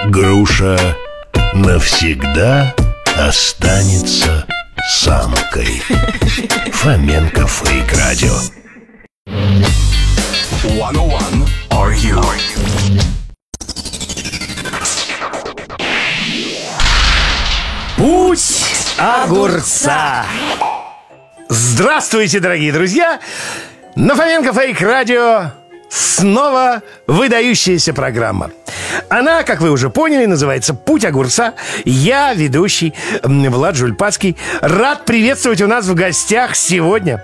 Груша навсегда останется самкой. Фоменко Фейк Радио. 101 RU. Путь огурца. Здравствуйте, дорогие друзья! На Фоменко Фейк Радио снова выдающаяся программа. Она, как вы уже поняли, называется «Путь огурца». Я, ведущий Влад Жульпацкий, рад приветствовать у нас в гостях сегодня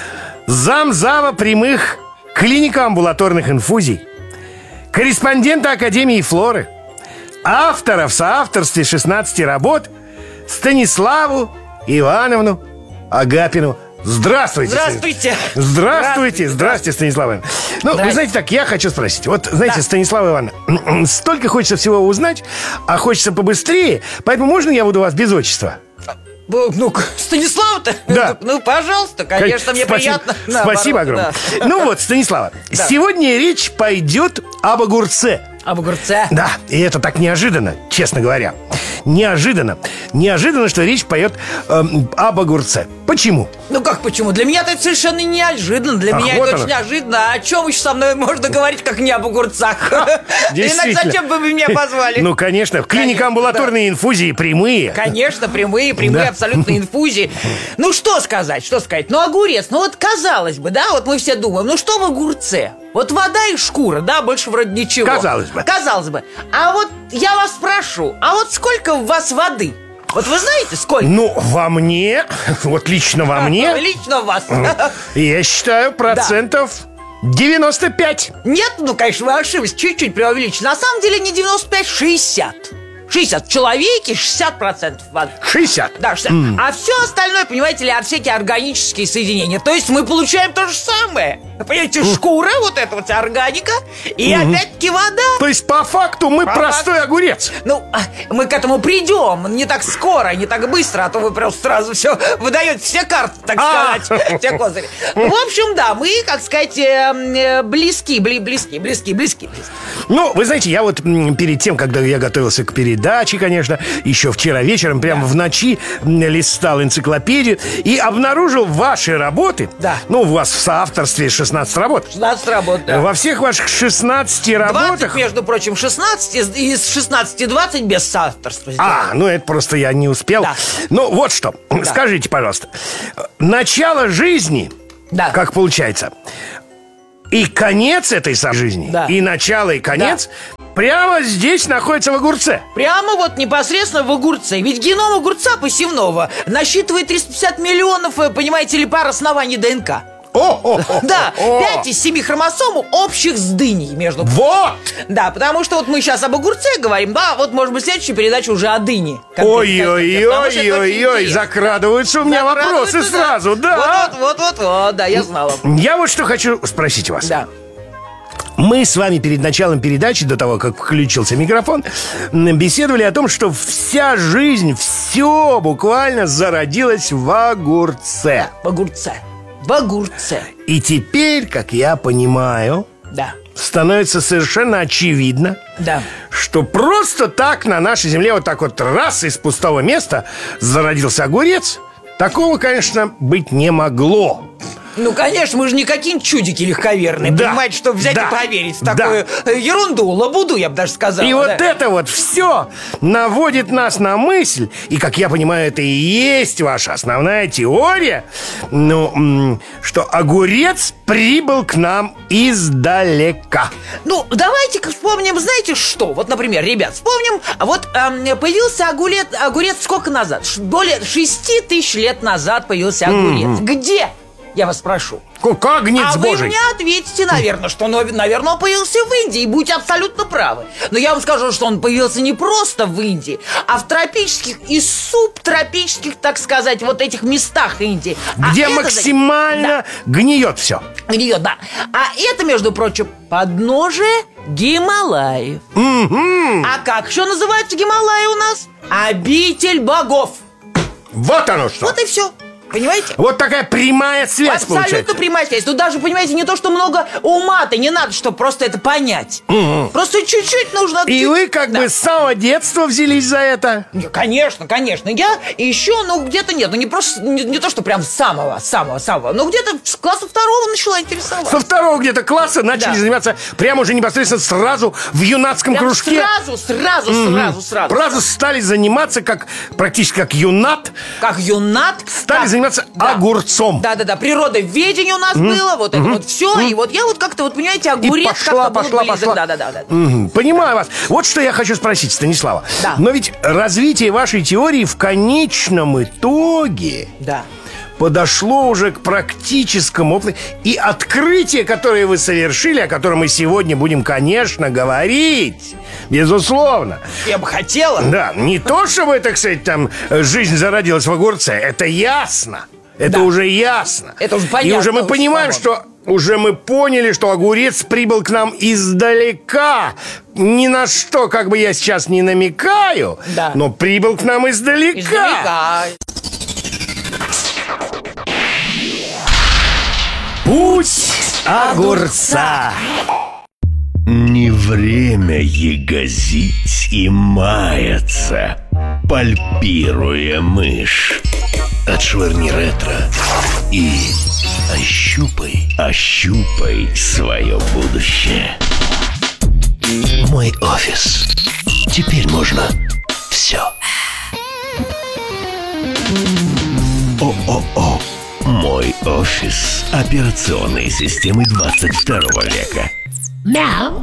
замзава прямых клинико-амбулаторных инфузий, корреспондента Академии Флоры, автора в соавторстве 16 работ Станиславу Ивановну Агапину. Здравствуйте! Здравствуйте! Здравствуйте! Здравствуйте, Станислав Иванович. Ну, вы знаете, так, я хочу спросить. Вот, знаете, Станислав Иванович, столько хочется всего узнать, а хочется побыстрее, поэтому можно я буду вас без отчества? Ну, Станислав-то? Да. Ну, пожалуйста, конечно, мне приятно. Спасибо огромное. Да. Ну вот, Станислава, сегодня речь пойдет об огурце. Об огурце? Да, и это так неожиданно, честно говоря. Неожиданно, что речь пойдет об огурце. Почему? Ну как почему? Для меня это совершенно неожиданно. Для меня вот это очень неожиданно. О чем еще со мной можно говорить, как не об огурцах? Иначе зачем бы вы меня позвали? Ну, конечно, клинико-амбулаторные инфузии прямые. Конечно, прямые абсолютно инфузии. Ну, что сказать? Ну, огурец, ну вот казалось бы, да, вот мы все думаем, ну что в огурце? Вот вода и шкура, да, больше вроде ничего. Казалось бы. А вот я вас спрошу, а вот сколько в вас воды? Вот вы знаете, сколько? Ну, во мне, вот лично во мне, Лично в вас. я считаю, процентов 95. Нет, ну, конечно, вы ошиблись, чуть-чуть преувеличили. На самом деле не 95, 60. 60 в человеке, 60% воды. 60? Да, 60. А все остальное, понимаете ли, всякие органические соединения. То есть мы получаем то же самое. Понимаете, шкура, вот эта вот органика, и опять-таки вода. То есть по факту мы простой огурец. Ну, мы к этому придем не так скоро, не так быстро, а то вы просто сразу все выдаете, все карты, так сказать, все козыри. В общем, да, мы, как сказать, близки. Ну, вы знаете, я вот перед тем, когда я готовился к передаче, конечно, еще вчера вечером, прямо в ночи листал энциклопедию и обнаружил ваши работы. Да. Ну, у вас в соавторстве 16 работ. 16 работ, да. Во всех ваших 16 работах... 20, между прочим, 16, из 16 20 без соавторства. Ну это просто я не успел. Да. Ну, вот что. Скажите, пожалуйста, начало жизни, как получается, и конец этой самой жизни, и начало, и конец прямо здесь находится в огурце. Прямо вот непосредственно в огурце. Ведь геном огурца посевного насчитывает 350 миллионов, понимаете ли, пар оснований ДНК. Да, 5 из 7 хромосом общих с дыней, между прочим. Вот! Да, потому что вот мы сейчас об огурце говорим, да, вот, может быть, следующая передача уже о дыне. Ой-ой-ой, закрадываются у меня вопросы сразу, да. Вот, да, я знала. Я вот что хочу спросить вас. Да. Мы с вами перед началом передачи, до того, как включился микрофон, беседовали о том, что вся жизнь, все буквально зародилось в огурце. В огурце. И теперь, как я понимаю, становится совершенно очевидно, что просто так на нашей земле вот так вот раз из пустого места зародился огурец. Такого, конечно, быть не могло. Ну, конечно, мы же не какие-нибудь чудики легковерные. Понимаете, чтобы взять и поверить в такую ерунду, лабуду, я бы даже сказал. И вот это вот все наводит нас на мысль, и, как я понимаю, это и есть ваша основная теория, что огурец прибыл к нам издалека. Ну, давайте-ка вспомним, знаете что? Вот, например, ребят, вспомним, вот появился огурец сколько назад? Более 6 тысяч лет назад появился огурец. Где? Я вас спрошу. Как гнец Божий? Вы мне ответите, наверное, что, наверное, он появился в Индии, и будете абсолютно правы. Но я вам скажу, что он появился не просто в Индии, а в тропических и субтропических, так сказать, вот этих местах Индии. Где максимально гниет все. Гниет, да. А это, между прочим, подножие Гималаев. А как еще называются Гималаи у нас? Обитель богов. Вот оно что. Вот и все. Понимаете? Вот такая прямая связь Абсолютно получается. прямая связь. Тут даже, понимаете, не то, что много ума-то не надо, чтобы просто это понять. Просто чуть-чуть нужно... И вы как бы с самого детства взялись за это? Конечно, конечно. Я еще, где-то нет. Не просто, не то, что прям с самого, но где-то с класса 2 начала интересоваться. Со 2 где-то класса начали заниматься прямо уже непосредственно сразу в юнацком прям кружке. Сразу стали заниматься практически как юнат. Как юнат. Стали заниматься огурцом. Да. Природоведение у нас было, вот это вот все. И вот я вот как-то, вот понимаете, огурец пошла. Да. Понимаю вас. Вот что я хочу спросить, Станислава. Да. Но ведь развитие вашей теории в конечном итоге подошло уже к практическому опыту. И открытие, которое вы совершили, о котором мы сегодня будем, конечно, говорить, безусловно. Я бы хотела. Да, не то, чтобы, так сказать, там жизнь зародилась в огурце. Это ясно. Это уже ясно. Это уже понятно. И уже мы понимаем, что... Уже мы поняли, что огурец прибыл к нам издалека. Ни на что, как бы я сейчас не намекаю, но прибыл к нам издалека. Путь огурца. Не время ягозить и маяться, пальпируя мышь. Отшвырни ретро и ощупай свое будущее. Мой офис. Теперь можно все. О-о-о. Мой офис операционной системы 22 века. Мяу.